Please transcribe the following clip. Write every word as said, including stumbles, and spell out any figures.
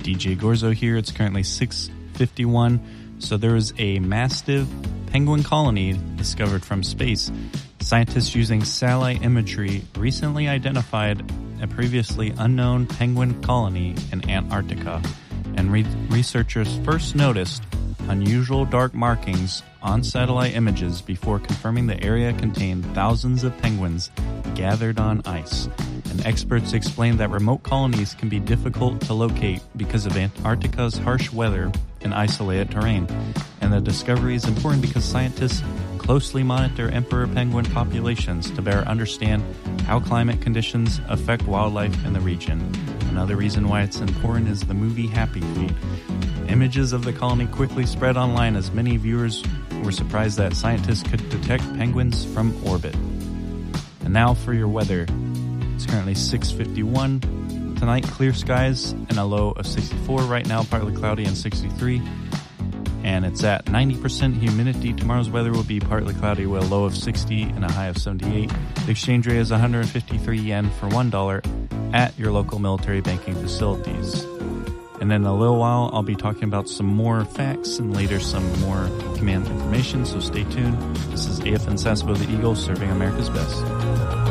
D J Gorzo here. It's currently six fifty-one. So there was a massive penguin colony discovered from space. Scientists using satellite imagery recently identified a previously unknown penguin colony in Antarctica. And re- researchers first noticed unusual dark markings on satellite images before confirming the area contained thousands of penguins gathered on ice. And experts explained that remote colonies can be difficult to locate because of Antarctica's harsh weather and isolated terrain. And the discovery is important because scientists closely monitor emperor penguin populations to better understand how climate conditions affect wildlife in the region. Another reason why it's important is the movie Happy Feet. Images of the colony quickly spread online as many viewers were surprised that scientists could detect penguins from orbit. And now for your weather. It's currently six fifty-one. Tonight, clear skies and a low of sixty-four. Right now, partly cloudy and sixty-three. And it's at ninety percent humidity. Tomorrow's weather will be partly cloudy with a low of sixty and a high of seventy-eight. The exchange rate is one hundred fifty-three yen for one dollar at your local military banking facilities. And in a little while, I'll be talking about some more facts and later some more command information, so stay tuned. This is A F N Sasebo the Eagle, serving America's best.